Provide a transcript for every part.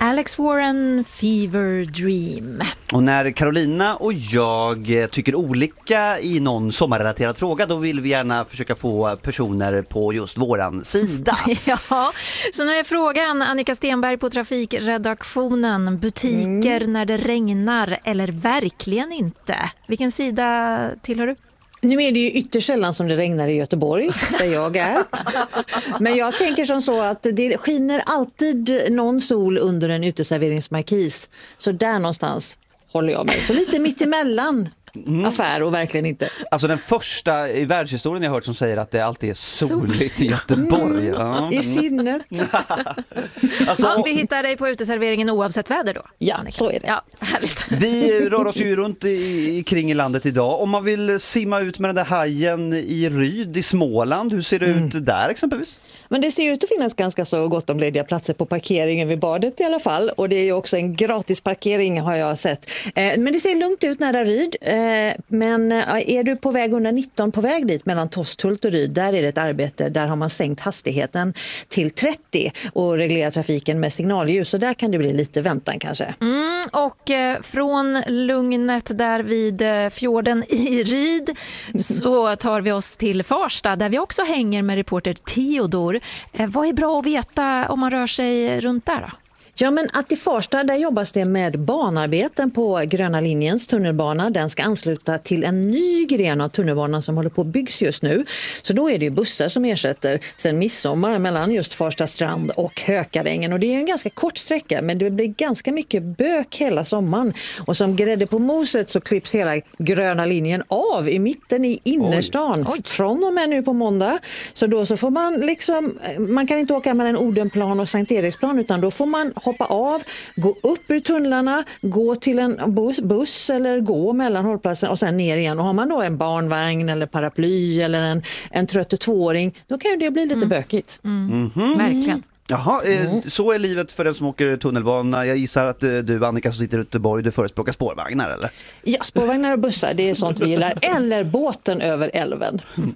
Alex Warren, Fever Dream. Och när Carolina och jag tycker olika i någon sommarrelaterad fråga, då vill vi gärna försöka få personer på just våran sida. Ja, så nu är frågan, Annika Stenberg på trafikredaktionen, butiker när det regnar eller verkligen inte? Vilken sida tillhör du? Nu är det ju ytterst sällan som det regnar i Göteborg, där jag är. Men jag tänker som så att det skiner alltid någon sol under en uteserveringsmarkis. Så där någonstans håller jag mig. Så lite mitt emellan affär och verkligen inte. Alltså den första i världshistorien jag hört som säger att det alltid är soligt i Göteborg. I sinnet. Alltså, vi hittar dig på uteserveringen oavsett väder då? Ja, Annika. så är det. Ja, härligt. Vi rör oss ju runt kring i landet idag. Om man vill simma ut med den där hajen i Ryd i Småland, hur ser det ut där exempelvis? Men det ser ut att finnas ganska så gott om lediga platser på parkeringen vid badet i alla fall. Och det är ju också en gratis parkering har jag sett. Men det ser lugnt ut nära Ryd. Men är du på väg 119 på väg dit mellan Tosthult och Ryd, där är det ett arbete. Där har man sänkt hastigheten till 30 och reglerat trafiken med signalljus. Så där kan det bli lite väntan kanske. Och från lugnet där vid fjorden i Ryd så tar vi oss till Farsta där vi också hänger med reporter Theodor. Vad är bra att veta om man rör sig runt där då? Ja, men att i Farsta där jobbas det med banarbeten på Gröna linjens tunnelbana. Den ska ansluta till en ny gren av tunnelbanan som håller på att byggs just nu. Så då är det ju bussar som ersätter sen midsommar mellan just Farsta strand och Hökarängen. Och det är en ganska kort sträcka, men det blir ganska mycket bök hela sommaren. Och som grädde på moset så klipps hela Gröna linjen av i mitten i innerstan. Oj. Från och med nu på måndag. Så då så får man liksom, man kan inte åka mellan Odenplan och Sankt Eriksplan, utan då får man hoppa av, gå upp ur tunnlarna, gå till en buss eller gå mellan hållplatsen och sen ner igen. Och har man då en barnvagn eller paraply eller en trött tvååring, då kan ju det bli lite bökigt. Verkligen. Jaha, så är livet för den som åker tunnelbana. Jag gissar att du, Annika, som sitter i Göteborg, du förespråkar spårvagnar, eller? Ja, spårvagnar och bussar, det är sånt vi gillar. Eller båten över älven.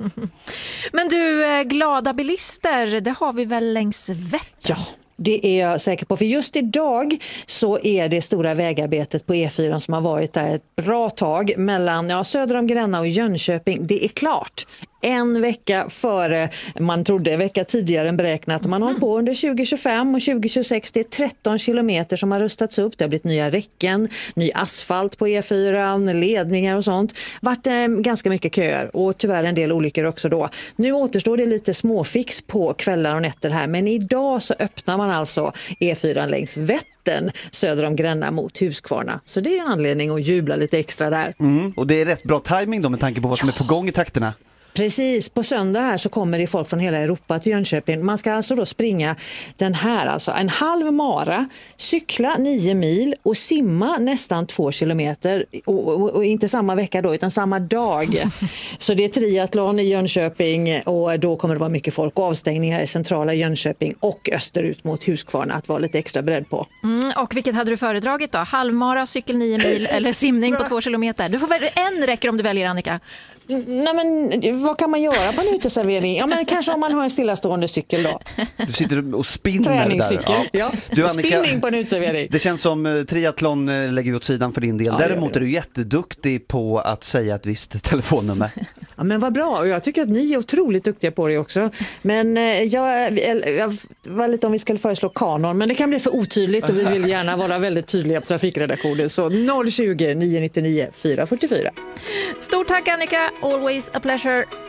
Men du, glada bilister, det har vi väl längs Vättern? Ja. Det är jag säker på, för just idag så är det stora vägarbetet på E4 som har varit där ett bra tag mellan söder om Gränna och Jönköping. Det är klart. En vecka före, man trodde en vecka tidigare än beräknat. Man har hållit på under 2025 och 2026. Det är 13 kilometer som har rustats upp. Det har blivit nya räcken, ny asfalt på E4, ledningar och sånt. Vart ganska mycket köer och tyvärr en del olyckor också då. Nu återstår det lite småfix på kvällar och nätter här. Men idag så öppnar man alltså E4 längs Vättern söder om Gränna mot Huskvarna. Så det är en anledning att jubla lite extra där. Och det är rätt bra timing då med tanke på vad som är på gång i trakterna. Precis, på söndag här så kommer det folk från hela Europa till Jönköping. Man ska alltså då springa den här, alltså en halv mara, cykla 9 mil och simma nästan 2 kilometer. Och inte samma vecka då, utan samma dag. Så det är triathlon i Jönköping och då kommer det vara mycket folk och avstängningar i centrala Jönköping och österut mot Huskvarna att vara lite extra beredd på. Och vilket hade du föredragit då? Halvmara, cykel 9 mil eller simning på 2 kilometer? Du får välja en, räcker om du väljer, Annika. Nej, men vad kan man göra på en uteservering? Ja, men kanske om man har en stillastående cykel då. Du sitter och spinner träningscykel. där. Ja. Du, Annika, spinning på en uteservering. Det känns som triathlon lägger vi åt sidan för din del. Ja, däremot är du jätteduktig på att säga ett visst telefonnummer. Ja, men vad bra. Och jag tycker att ni är otroligt duktiga på det också. Men jag var lite om vi skulle föreslå kanon. Men det kan bli för otydligt och vi vill gärna vara väldigt tydliga på trafikredaktionen. Så 020 999 444. Stort tack, Annika. Always a pleasure.